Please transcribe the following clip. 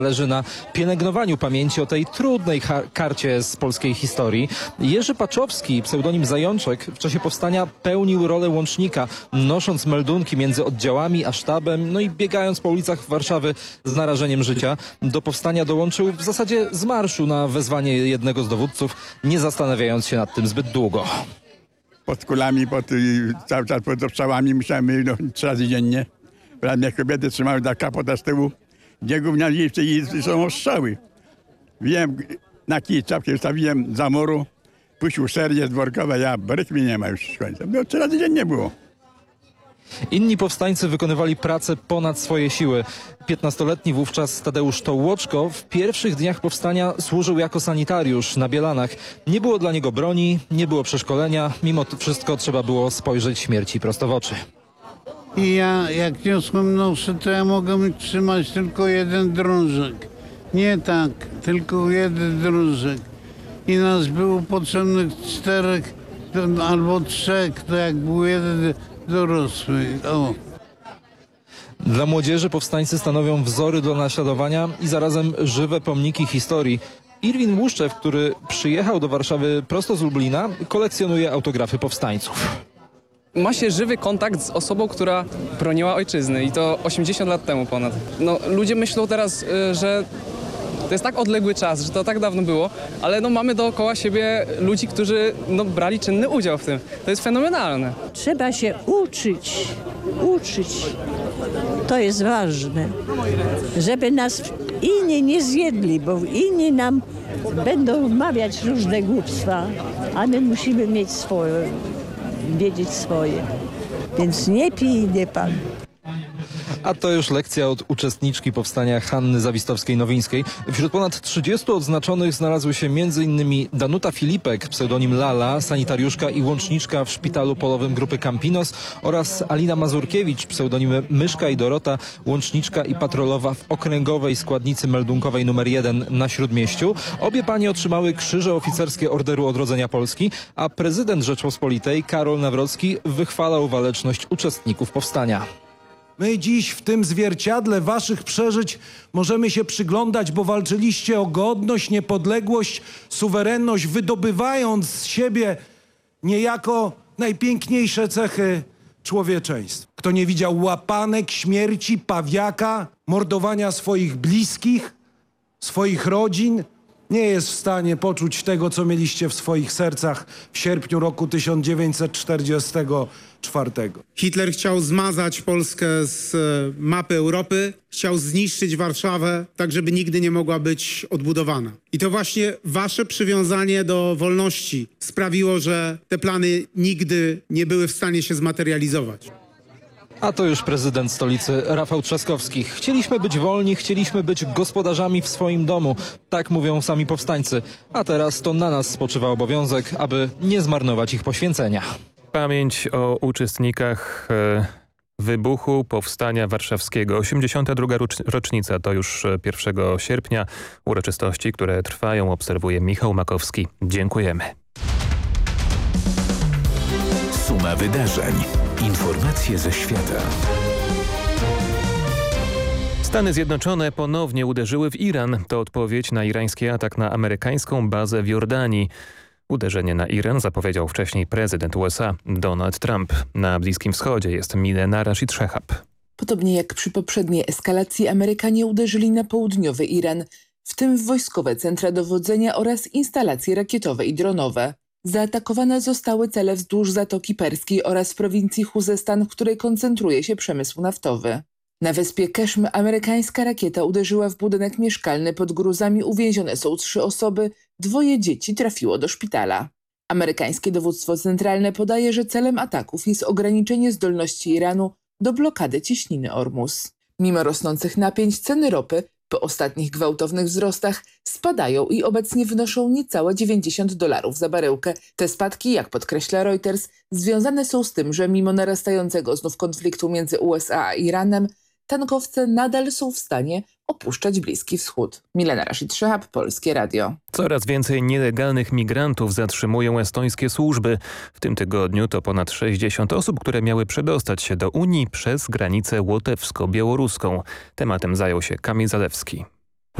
Leży na pielęgnowaniu pamięci o tej trudnej karcie z polskiej historii. Jerzy Paczowski, pseudonim Zajączek, w czasie powstania pełnił rolę łącznika, nosząc meldunki między oddziałami a sztabem, no i biegając po ulicach Warszawy z narażeniem życia. Do powstania dołączył w zasadzie z marszu na wezwanie jednego z dowódców, nie zastanawiając się nad tym zbyt długo. Pod kulami, cały czas pod ostrzałami musiałem 3 razy dziennie. Mnie kobiety trzymały za kapota z tyłu. Gdzie gówniarze i są ostrzały. Wiem, na kij czapkę wstawiłem za moru, puścił serię z workowa, ja bryk mi nie ma już z końca. 3 razy dziennie było. Inni powstańcy wykonywali pracę ponad swoje siły. 15-letni wówczas Tadeusz Tołoczko w pierwszych dniach powstania służył jako sanitariusz na Bielanach. Nie było dla niego broni, nie było przeszkolenia. Mimo to wszystko trzeba było spojrzeć śmierci prosto w oczy. I ja, jak niosłem noszę, to ja mogłem trzymać tylko jeden drążek. Nie tak, tylko jeden drążek. I nas było potrzebnych 4 albo 3, to jak był jeden dorosły. O. Dla młodzieży powstańcy stanowią wzory do naśladowania i zarazem żywe pomniki historii. Irwin Łuszczew, który przyjechał do Warszawy prosto z Lublina, kolekcjonuje autografy powstańców. Ma się żywy kontakt z osobą, która broniła ojczyzny i to 80 lat temu ponad. No, ludzie myślą teraz, że to jest tak odległy czas, że to tak dawno było, ale mamy dookoła siebie ludzi, którzy brali czynny udział w tym. To jest fenomenalne. Trzeba się uczyć. To jest ważne, żeby nas inni nie zjedli, bo inni nam będą wmawiać różne głupstwa, a my musimy mieć swoje. Wiedzieć swoje. Więc nie pij, nie pan. A to już lekcja od uczestniczki powstania Hanny Zawistowskiej-Nowińskiej. Wśród ponad 30 odznaczonych znalazły się m.in. Danuta Filipek, pseudonim Lala, sanitariuszka i łączniczka w szpitalu polowym grupy Campinos oraz Alina Mazurkiewicz, pseudonimy Myszka i Dorota, łączniczka i patrolowa w okręgowej składnicy meldunkowej nr 1 na Śródmieściu. Obie panie otrzymały krzyże oficerskie Orderu Odrodzenia Polski, a prezydent Rzeczpospolitej Karol Nawrocki wychwalał waleczność uczestników powstania. My dziś w tym zwierciadle waszych przeżyć możemy się przyglądać, bo walczyliście o godność, niepodległość, suwerenność, wydobywając z siebie niejako najpiękniejsze cechy człowieczeństwa. Kto nie widział łapanek, śmierci, pawiaka, mordowania swoich bliskich, swoich rodzin, nie jest w stanie poczuć tego, co mieliście w swoich sercach w sierpniu roku 1944. Hitler chciał zmazać Polskę z mapy Europy, chciał zniszczyć Warszawę, tak żeby nigdy nie mogła być odbudowana. I to właśnie wasze przywiązanie do wolności sprawiło, że te plany nigdy nie były w stanie się zmaterializować. A to już prezydent stolicy Rafał Trzaskowski. Chcieliśmy być wolni, chcieliśmy być gospodarzami w swoim domu. Tak mówią sami powstańcy. A teraz to na nas spoczywa obowiązek, aby nie zmarnować ich poświęcenia. Pamięć o uczestnikach wybuchu Powstania Warszawskiego. 82. rocznica to już 1 sierpnia. Uroczystości, które trwają, obserwuje Michał Makowski. Dziękujemy. Suma wydarzeń. Informacje ze świata. Stany Zjednoczone ponownie uderzyły w Iran. To odpowiedź na irański atak na amerykańską bazę w Jordanii. Uderzenie na Iran zapowiedział wcześniej prezydent USA Donald Trump. Na Bliskim Wschodzie jest Milena Rashid Shehab. Podobnie jak przy poprzedniej eskalacji, Amerykanie uderzyli na południowy Iran, w tym w wojskowe centra dowodzenia oraz instalacje rakietowe i dronowe. Zaatakowane zostały cele wzdłuż Zatoki Perskiej oraz w prowincji Chuzestan, w której koncentruje się przemysł naftowy. Na wyspie Keszm amerykańska rakieta uderzyła w budynek mieszkalny. Pod gruzami uwięzione są 3 osoby, 2 dzieci trafiło do szpitala. Amerykańskie dowództwo centralne podaje, że celem ataków jest ograniczenie zdolności Iranu do blokady cieśniny Ormus. Mimo rosnących napięć ceny ropy po ostatnich gwałtownych wzrostach spadają i obecnie wynoszą niecałe $90 za baryłkę. Te spadki, jak podkreśla Reuters, związane są z tym, że mimo narastającego znów konfliktu między USA a Iranem, tankowce nadal są w stanie opuszczać Bliski Wschód. Milena Rashid Shehab, Polskie Radio. Coraz więcej nielegalnych migrantów zatrzymują estońskie służby. W tym tygodniu to ponad 60 osób, które miały przedostać się do Unii przez granicę łotewsko-białoruską. Tematem zajął się Kamil Zalewski.